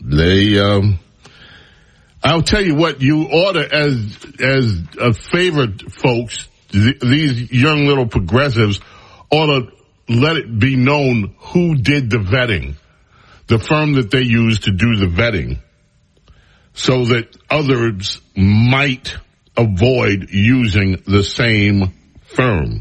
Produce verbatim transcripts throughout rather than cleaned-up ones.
They, um, I'll tell you what, you ought to, as, as a favorite folks, th- these young little progressives ought to let it be known who did the vetting, the firm that they used to do the vetting, so that others might avoid using the same firm.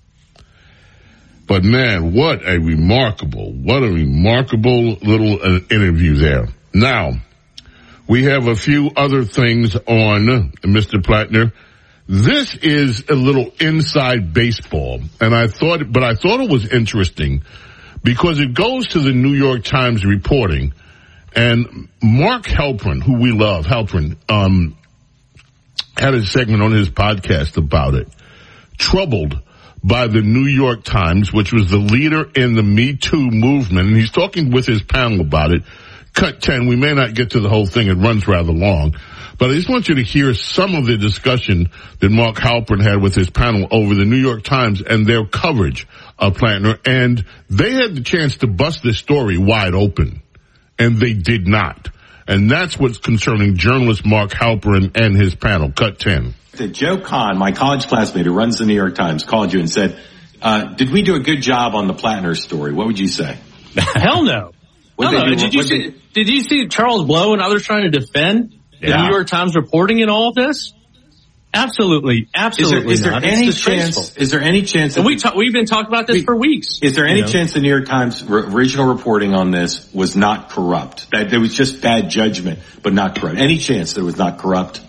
But man, what a remarkable, what a remarkable little uh, interview there. Now, we have a few other things on, uh, Mister Plattner. This is a little inside baseball, and I thought, but I thought it was interesting because it goes to the New York Times reporting, and Mark Halperin, who we love, Halperin, um, had a segment on his podcast about it. Troubled by the New York Times, which was the leader in the Me Too movement, and he's talking with his panel about it. Cut ten, we may not get to the whole thing, it runs rather long, but I just want you to hear some of the discussion that Mark Halperin had with his panel over the New York Times and their coverage of Plattner, and they had the chance to bust this story wide open, and they did not. And that's what's concerning journalist Mark Halperin and his panel. Cut ten. That Joe Kahn, my college classmate who runs the New York Times, called you and said, uh, did we do a good job on the Plattner story? What would you say? Hell no. No, no. Did you see, did you see Charles Blow and others trying to defend the yeah. New York Times reporting in all of this? Absolutely. Absolutely is there, is there any chance, is there any chance that and we ta- we've been talking about this we, for weeks. Is there any know? chance the New York Times r- original reporting on this was not corrupt? That there was just bad judgment, but not corrupt? Any chance that it was not corrupt?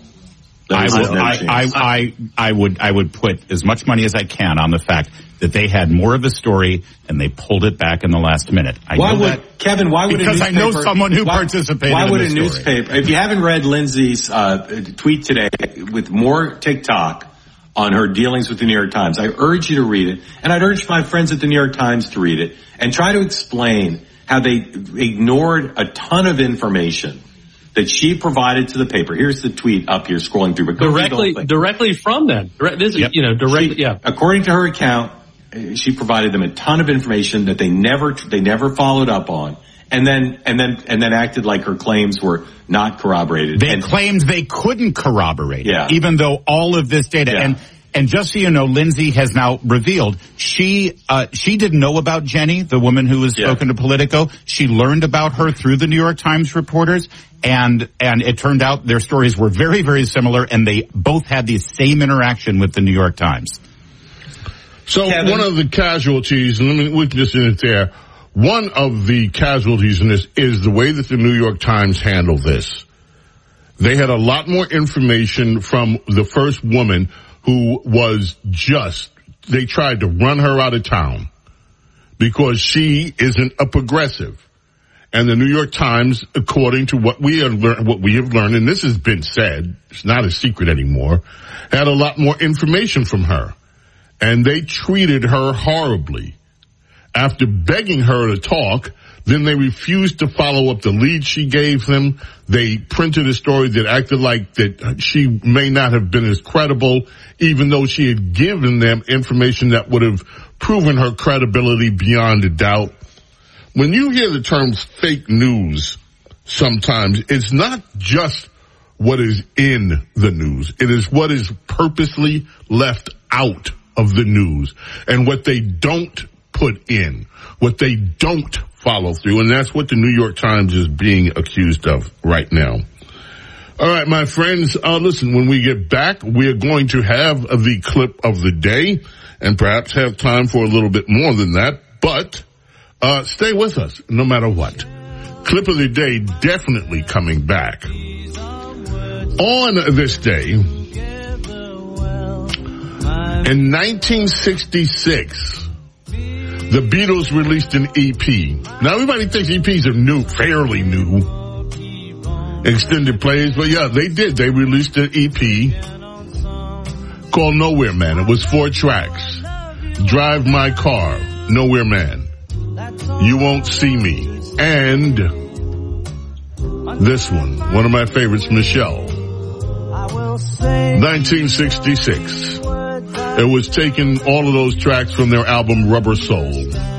I would, no I, I, I, I would, I would put as much money as I can on the fact that they had more of the story and they pulled it back in the last minute. I why know would, that Kevin, why would because a newspaper, I know someone who why, participated why in would the a story. newspaper, if you haven't read Lindsay's, uh, tweet today with more TikTok on her dealings with the New York Times, I urge you to read it. And I'd urge my friends at the New York Times to read it and try to explain how they ignored a ton of information that she provided to the paper. Here's the tweet up here scrolling through. But directly, directly from them. This is, yep. you know, directly, she, yeah. According to her account, she provided them a ton of information that they never, they never followed up on. And then, and then, and then acted like her claims were not corroborated. They and, claimed they couldn't corroborate it, yeah. even though all of this data, yeah. and, and just so you know, Lindsay has now revealed she, uh, she didn't know about Jenny, the woman who was yeah. spoken to Politico. She learned about her through the New York Times reporters. And, and it turned out their stories were very, very similar, and they both had the same interaction with the New York Times. So Kevin. One of the casualties, and let me, we can just end it there. One of the casualties in this is the way that the New York Times handled this. They had a lot more information from the first woman who was just, they tried to run her out of town because she isn't a progressive. And the New York Times, according to what we have learned, what we have learned, and this has been said, it's not a secret anymore, had a lot more information from her. And they treated her horribly. After begging her to talk, then they refused to follow up the lead she gave them. They printed a story that acted like that she may not have been as credible, even though she had given them information that would have proven her credibility beyond a doubt. When you hear the terms fake news, sometimes it's not just what is in the news. It is what is purposely left out of the news and what they don't put in, what they don't follow through. And that's what the New York Times is being accused of right now. All right, my friends, uh, listen, when we get back, we are going to have the clip of the day and perhaps have time for a little bit more than that. But Uh, stay with us no matter what. Clip of the day definitely coming back. On this day, in nineteen sixty-six, the Beatles released an E P. Now everybody thinks E Ps are new, fairly new. Extended plays, but yeah, they did. They released an E P called Nowhere Man. It was four tracks. Drive My Car, Nowhere Man. You Won't See Me, and this one, one of my favorites, Michelle. nineteen sixty-six. It was taking all of those tracks from their album Rubber Soul.